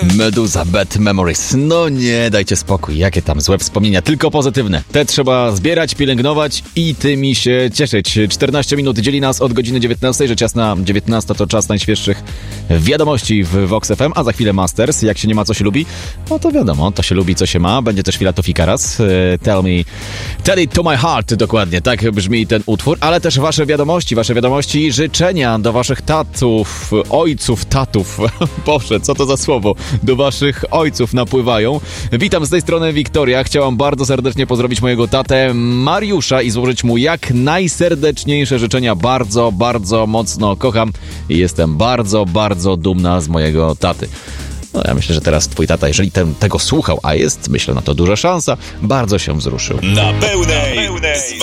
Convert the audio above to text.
Meduza Bad Memories. No nie, dajcie spokój, jakie tam złe wspomnienia, tylko pozytywne. Te trzeba zbierać, pielęgnować i tymi się cieszyć. 14 minut dzieli nas od godziny 19, że czas na 19 to czas najświeższych wiadomości w Vox FM, a za chwilę Masters. Jak się nie ma, co się lubi? No to wiadomo, to się lubi, co się ma. Będzie też chwila to Fikaras. Tell it to my heart, dokładnie, tak brzmi ten utwór, ale też wasze wiadomości, życzenia do waszych tatów, ojców, tatów. Boże, co to za słowo? Do waszych ojców napływają. Witam z tej strony Wiktoria. Chciałam bardzo serdecznie pozdrowić mojego tatę Mariusza i złożyć mu jak najserdeczniejsze życzenia. Bardzo, bardzo mocno kocham i jestem bardzo, bardzo dumna z mojego taty. No ja myślę, że teraz twój tata, jeżeli tego słuchał, a jest, myślę, na to duża szansa, bardzo się wzruszył. Na pełnej.